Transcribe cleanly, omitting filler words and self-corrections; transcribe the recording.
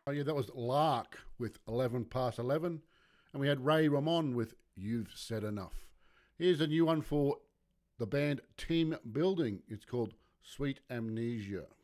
Oh, yeah, that was Lark with 11 past 11. And we had Ray Ramon with You've Said Enough. Here's a new one for the band Team Building. It's called Sweet Amnesia.